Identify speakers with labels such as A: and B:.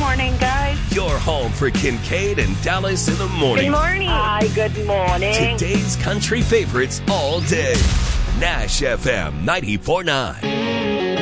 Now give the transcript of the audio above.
A: morning, guys.
B: Your home for Kincaid and Dallas in the morning.
A: Good morning.
C: Hi, good morning.
B: Today's country favorites all day. Nash FM 94.9.